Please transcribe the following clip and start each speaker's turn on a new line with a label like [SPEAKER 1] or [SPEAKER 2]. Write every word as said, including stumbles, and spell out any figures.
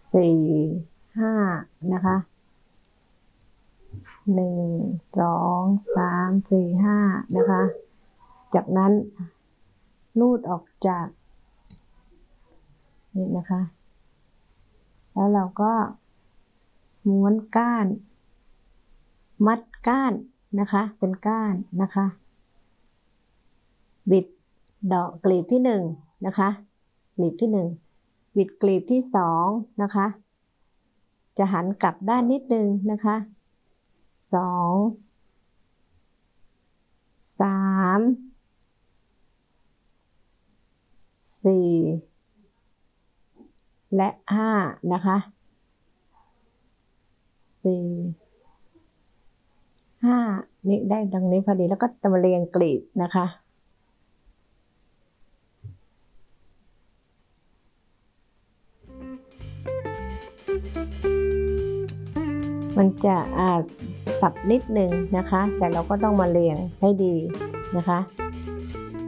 [SPEAKER 1] สี่ห้านะคะหนึ่งสองสามสี่ห้านะคะจากนั้นลูดออกจากนี่นะคะแล้วเราก็ม้วนก้านมัดก้านนะคะเป็นก้านนะคะบิดดอกกลีบที่หนึ่งนะคะกลีบที่หนึ่งบิดกลีบที่สองนะคะจะหันกลับด้านนิดนึงนะคะสองสามสี่และห้านะคะสี่ห้านี่ได้ดังนี้พอดีแล้วก็จะมาเรียงกลีบนะคะมันจะอาจสับนิดนึงนะคะแต่เราก็ต้องมาเรียงให้ดีนะคะ